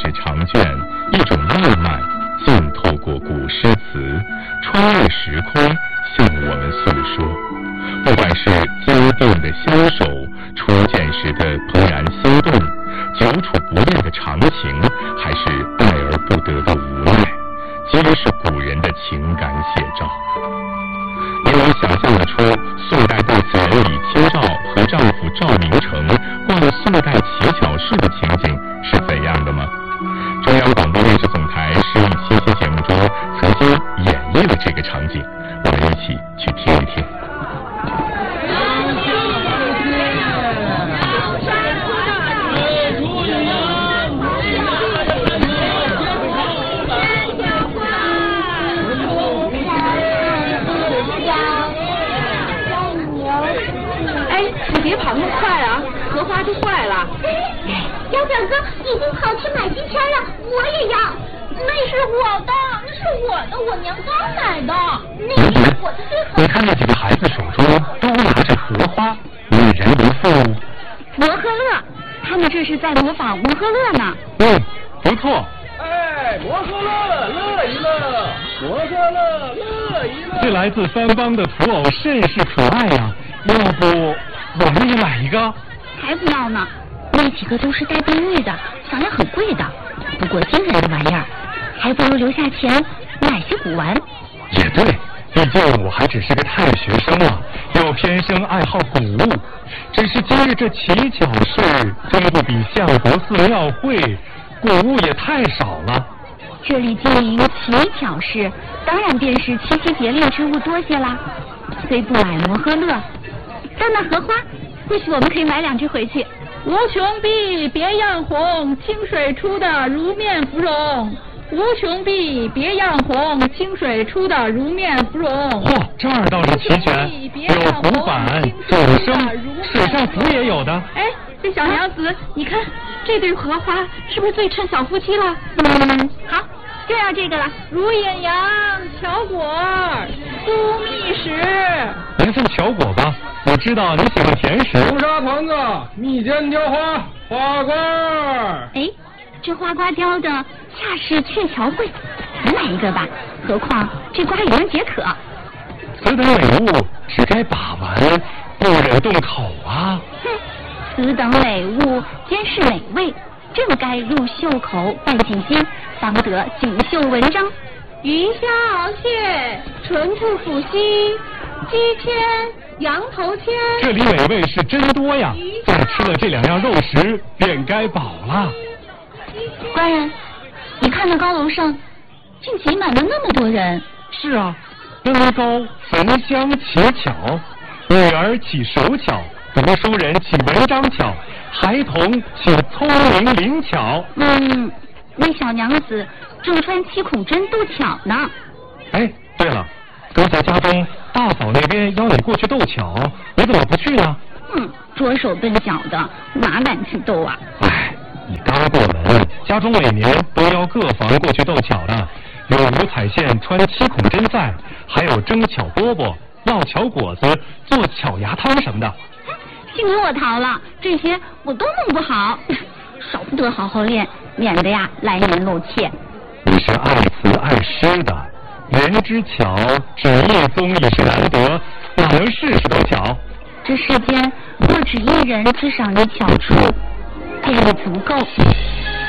史长卷，一种浪漫，尽透过古诗词，穿越时空，向我们诉说。不管是坚定的相守，初见时的怦然心动，久处不厌的长情，还是爱而不得的无奈，皆是古人的情感写照。你能想象得出宋代对此人李清照和丈夫赵明诚逛宋代乞巧市的情景是怎样的吗？中央广播电视总台诗意七夕节目中曾经演绎了这个场景，我们一起去听一听。 别跑那么快啊，荷花就坏了。 小表哥已经跑去买金签了，我也要。那是我的，那是我的，我娘刚买的。那是我的最好。 你看那几个孩子手中都拿着荷花，一人一副摩诃勒，他们这是在模仿摩诃勒呢。 不错。 哎，摩诃勒，乐一乐，摩诃勒，乐一乐。 这来自三邦的土偶甚是可爱呀，要不我们也买一个？ 才不要呢，那几个都是带碧玉的，想要很贵的。不过惊人的玩意儿，还不如留下钱买些古玩。 也对，毕竟我还只是个太学生了，又偏生爱好古物。只是今日这乞巧市真不比相国寺庙会，古物也太少了。 这里经营乞巧市，当然便是七夕节令之物多些啦。虽不买摩诃勒，但那荷花，或许我们可以买2只回去。 无穷碧，别样红，清水出的如面芙蓉。无穷碧，别样红，清水出的如面芙蓉。 嚯，这儿倒是齐全，有古板、左生、水上服也有的。 哎，这小娘子，你看这对荷花是不是最衬小夫妻了？ 好，就要这个了。 如眼羊、巧果、酥蜜石。 您送巧果吧，我知道你喜欢甜食。 红砂团子，蜜饯雕花，花瓜。 哎，这花瓜雕的恰是鹊桥桂，咱买一个吧。何况这瓜也能解渴。 此等美物，只该把玩，不忍动口啊。 此等美物，兼是美味，正该入袖口，拜进心，方得锦绣文章。 鱼虾鳌蟹，纯兔腹溪，鸡签、羊头签。 这里美味是真多呀！再吃了这2样肉食，便该饱了。 官人，你看那高楼上，竟挤满了那么多人。 是啊，登高焚香乞巧，女儿起手巧，读书人起文章巧，孩童起聪明灵巧。 那小娘子正穿七孔针斗巧呢。 哎，对了，刚才家中大嫂那边邀你过去斗巧，你怎么不去呢？ 拙手笨脚的，哪敢去斗啊？ 哎，你刚过门，家中每年都邀各房过去斗巧的，有五彩线穿七孔针赛，还有蒸巧饽饽、烙巧果子、做巧牙汤什么的。 幸亏我逃了，这些我都弄不好，少不得好好练，免得呀来年露怯。 你是爱词爱诗的，人之巧，只一宗已是难得，哪能事事都巧？ 这世间若只一人至少你巧处，便已足够。